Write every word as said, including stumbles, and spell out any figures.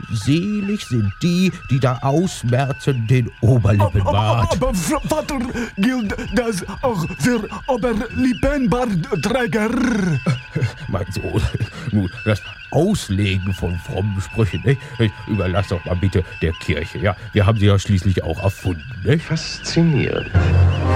Selig sind die, die da ausmerzen den Oberlippenbart. Aber, aber Vater, gilt das auch für Oberlippenbartträger? Mein Sohn, nun, das Auslegen von frommen Sprüchen, ne? Überlass doch mal bitte der Kirche, ja? Wir haben sie ja schließlich auch erfunden, ne? Faszinierend.